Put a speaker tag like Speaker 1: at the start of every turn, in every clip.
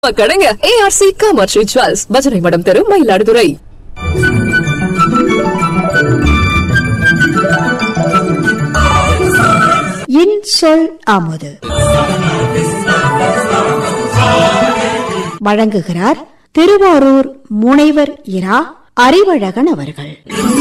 Speaker 1: கடைங்க ARC Kamakshi jewels, பஜனை மடம் தெரு, மயிலாடுதுறை.
Speaker 2: இன்சொல் அமுது வழங்குகிறார் திருவாரூர் முனைவர் இரா அறிவழகன் அவர்கள்.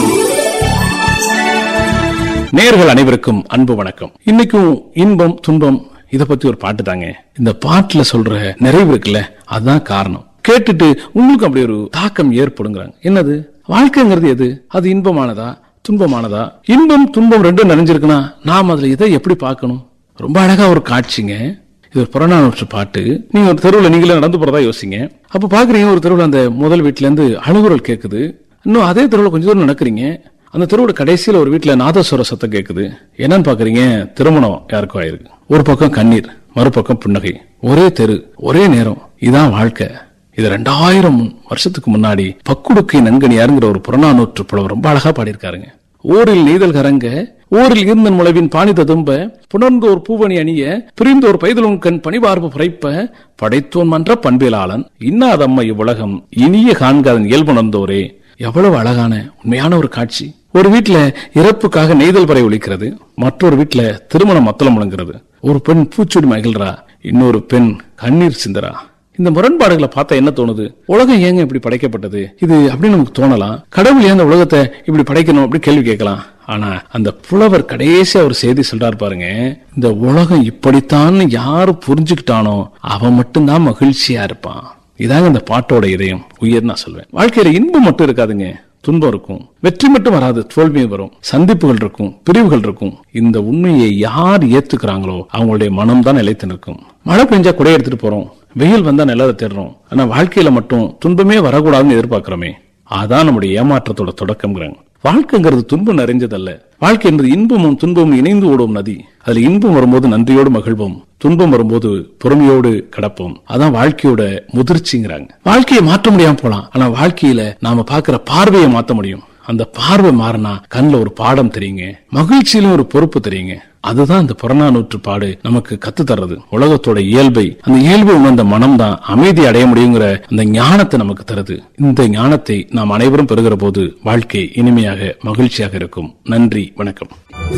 Speaker 3: நேயர்கள் அனைவருக்கும் அன்பு வணக்கம். இன்னைக்கும் இன்பம் துன்பம் இத பத்தி ஒரு பாட்டு தாங்க. இந்த பாட்டுல சொல்ற நிறைவு இருக்குல்ல, அதுதான் காரணம். கேட்டுட்டு உங்களுக்கு அப்படி ஒரு தாக்கம் ஏற்படுங்கிறாங்க. என்னது வாழ்க்கைங்கிறது? எது அது? இன்பமானதா துன்பமானதா? இன்பம் துன்பம் ரெண்டும் நிறைஞ்சிருக்குன்னா நாம் அதுல இதை எப்படி பார்க்கணும்? ரொம்ப அழகா ஒரு காட்சிங்க. இது ஒரு புறநானூற்று பாட்டு. நீங்க ஒரு தெருவில் நீங்களே நடந்து போறதா யோசிங்க. அப்ப பாக்குறீங்க, ஒரு தெருவில் அந்த முதல் வீட்டுல இருந்து அழுகுரல் கேக்குது. இன்னும் அதே தெருவில் கொஞ்சம் தூரம் நடக்கிறீங்க, அந்த தெருவோட கடைசியில ஒரு வீட்டுல நாதஸ்வர சத்தம் கேக்குது. என்னன்னு பாக்குறீங்க, திருமணம் யாருக்கும் ஆயிருக்கு. ஒரு பக்கம் கண்ணீர், மறுபக்கம் புன்னகை. ஒரே தெரு, ஒரே நேரம். இதான் வாழ்க்கை. இது 2000 வருஷத்துக்கு முன்னாடி பக்குடுக்கை நன்கணியாருங்கிற ஒரு புறநானூற்று புலவர் ரொம்ப அழகா பாடியிருக்காருங்க. ஊரில் நெய்தல் கரங்க, ஊரில் இருந்தன் முளைவின் பாணி ததும்ப, புணர்ந்தோர் பூவணி அணிய, பிரிந்தோர் பைதலும் கண் பணிபார்பு புரைப்ப, படைத்தோன் மன்ற பண்பிலாளன் இன்னாதம்மை இவ்வுலகம் இனிய காண்காதன் இயல்புணர்ந்தோரே. எவ்வளவு அழகான உண்மையான ஒரு காட்சி. ஒரு வீட்டுல இறப்புக்காக நெய்தல் பறை ஒலிக்கிறது, மற்றொரு வீட்டுல திருமண மத்தளம் முழங்குறது. ஒரு பெண் பூச்சூடி மகிழ்றா, இன்னொரு பெண் கண்ணீர் சிந்தரா. இந்த முரண்பாடுகளை பார்த்தா என்ன தோணுது? உலகம் ஏங்க இப்படி படைக்கப்பட்டது இது அப்படின்னு நமக்கு தோணலாம். கடவுள் ஏன் இந்த உலகத்தை இப்படி படைக்கணும் அப்படி கேள்வி கேட்கலாம். ஆனா அந்த புலவர் கடைசியா ஒரு செய்தி சொல்றாரு பாருங்க, இந்த உலகம் இப்படித்தான் யாரு புரிஞ்சுக்கிட்டானோ அவன் மட்டும்தான் மகிழ்ச்சியா இருப்பான். இதாங்க இந்த பாட்டோட இதயம், உயிர் நான் சொல்வேன். வாழ்க்கையில இன்பம் மட்டும் இருக்காதுங்க, துன்பம் இருக்கும். வெற்றி மட்டும் வராது, தோல்வியும் வரும். சந்திப்புகள் இருக்கும், பிரிவுகள் இருக்கும். இந்த உண்மையை யார் ஏத்துக்கிறாங்களோ அவங்களுடைய மனம் தான் நிலைத்து நிற்கும். மழை பெஞ்சா குடைய எடுத்துட்டு போறோம், வெயில் வந்தா நிலத்தை தேடுறோம். ஆனா வாழ்க்கையில மட்டும் துன்பமே வரக்கூடாதுன்னு எதிர்பார்க்கிறோமே, அதான் நம்முடைய ஏமாற்றத்தோட தொடக்கம்ங்கிறாங்க. வாழ்க்கைங்கிறது துன்பம் நிறைஞ்சதல்ல. வாழ்க்கை என்பது இன்பமும் துன்பமும் இணைந்து ஓடும் நதி. அதுல இன்பம் வரும்போது நன்றியோடு மகிழ்வோம், துன்பம் வரும்போது பொறுமையோடு கடப்போம். அதான் வாழ்க்கையோட முதிர்ச்சிங்கிறாங்க. வாழ்க்கையை மாற்ற முடியாம போலாம், ஆனா வாழ்க்கையில நாம பாக்குற பார்வையை மாத்த முடியும். அந்த பார்வை மாறினா கண்ணுல ஒரு பாடம் தெரியுங்க, மகிழ்ச்சியிலும் ஒரு பொறுப்பு தெரியுங்க. அதுதான் இந்த புறநானூற்று பாடு நமக்கு கத்து தர்றது. உலகத்தோட இயல்பை, அந்த இயல்பை உணர்ந்த மனம் தான் அமைதி அடைய முடியுங்கிற அந்த ஞானத்தை நமக்கு தருது. இந்த ஞானத்தை நாம் அனைவரும் பெறுகிற போது வாழ்க்கை இனிமையாக மகிழ்ச்சியாக இருக்கும். நன்றி, வணக்கம்.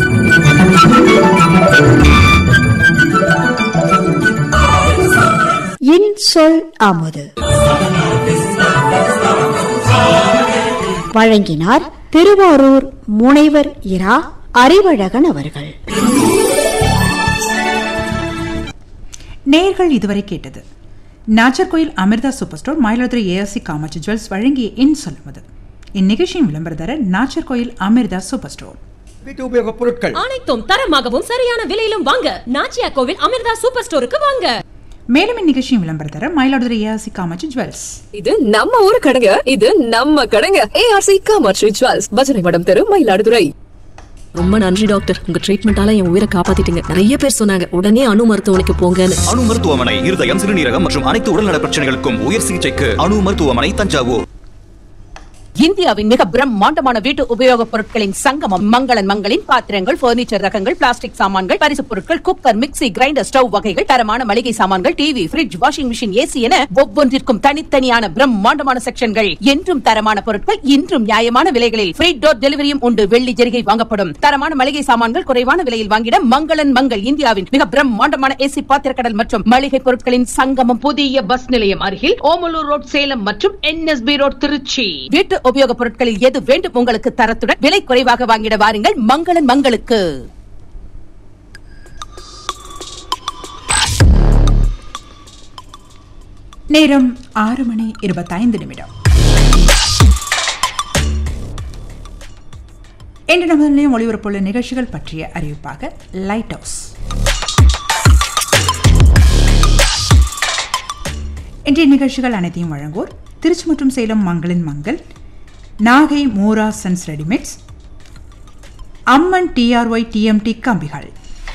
Speaker 2: இன்சொல் அமுது வழங்கினார் திருவாரூர் முனைவர் இரா அறிவழகன் அவர்கள்.
Speaker 4: நேயர்கள் இதுவரை கேட்டது Nachiarkoil Amrita super store, Mayiladuthurai ARC Kamakshi jewels வழங்கிய இன்சொல் அமுது. இந்நிகழ்ச்சியின் விளம்பரதாரர் நாச்சர்கோயில் அமிர்தா சூப்பர் ஸ்டோர்.
Speaker 5: வீட்டு உபயோக பொருட்கள்
Speaker 6: அனைத்தும் தரமாகவும் சரியான விலையிலும் வாங்க நாச்சியார்கோவில் அமிர்தா சூப்பர் ஸ்டோருக்கு வாங்க.
Speaker 4: மேலும் இந்நிகழ்ச்சியின் விளம்பரதாரர் மயிலாடுதுறை ஏஆர்சி காமாட்சி ஜுவல்ஸ்.
Speaker 1: இது நம்ம ஊரு கடைங்க, இது நம்ம கடைங்க ஏஆர்சி காமாட்சி ஜுவல்ஸ், பஜனை மடம் தெரு, மயிலாடுதுறை.
Speaker 7: ரொம்ப நன்றி டாக்டர், உங்க ட்ரீட்மெண்டால என் உயிரை காப்பாத்திட்டீங்க. நிறைய பேர் சொன்னாங்க உடனே அணு மருத்துவமனைக்கு போங்கன்னு.
Speaker 8: அணு மருத்துவமனை இருதயம், சிறுநீரகம் மற்றும் அனைத்து உடல்நல பிரச்சனைகளுக்கும் உயர் சிகிச்சைக்கு அணு மருத்துவமனை, தஞ்சாவூர்.
Speaker 9: இந்தியாவின் மிக பிரம்மாண்டமான வீட்டு உபயோகப் பொருட்களின் சங்கமம் மங்களன் மங்களின் பாத்திரங்கள், பர்னிச்சர் ரகங்கள், பிளாஸ்டிக் சாமான்கள், பரிசு பொருட்கள், குக்கர், மிக்ஸி, கிரைண்டர், ஸ்டவ் வகைகள், தரமான மளிகை சாமான்கள், TV, fridge, washing machine, AC என ஒவ்வொன்றிற்கும் தனித்தனியான பிரம்மாண்டமான செக்ஷன்கள். என்றும் தரமான பொருட்கள், இன்றும் நியாயமான விலைகளில் ஃப்ரீ டோர் டெலிவரியும் உண்டு. வெள்ளி ஜெரிகை வாங்கப்படும். தரமான மளிகை சாமான்கள் குறைவான விலையில் வாங்கிட மங்களன் மங்கள். இந்தியாவின் மிக பிரம்மாண்டமான ஏசி பாத்திரக்கடல் மற்றும் மளிகை பொருட்களின் சங்கமம். புதிய பஸ் நிலையம் அருகில் ஓமலூர் ரோட், சேலம் மற்றும் NSB ரோட், திருச்சி. வீட்டு உபயோகப் பொருட்களில் எது வேண்டும் உங்களுக்கு தரத்துடன் விலை குறைவாக வாங்கிட வாருங்கள் மங்களன் மங்களுக்கு.
Speaker 4: நேரம் 6:25. இன்று நமது நிலையம் ஒளிபரப்புள்ள நிகழ்ச்சிகள் பற்றிய அறிவிப்பாக லைட் ஹவுஸ். இன்றைய நிகழ்ச்சிகள் அனைத்தையும் வழங்குவோர் திருச்சி மற்றும் சேலம் மங்களின் மங்கள், நாகை மோரா சன்ஸ் ரெடிமேட்ஸ், அம்மன் TRY TMT கம்பிகள்.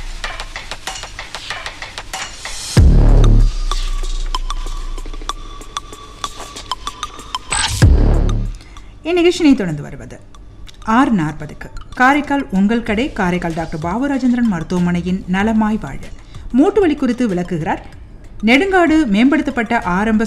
Speaker 4: இந்நிகழ்ச்சியை தொடர்ந்து வருவது 6:40 காரைக்கால் உங்கள் கடை, காரைக்கால் டாக்டர் பாபு ராஜேந்திரன் மருத்துவமனையின் நலமாய் வாழ மூட்டு வலி குறித்து விளக்குகிறார் நெடுங்காடு மேம்படுத்தப்பட்ட ஆரம்ப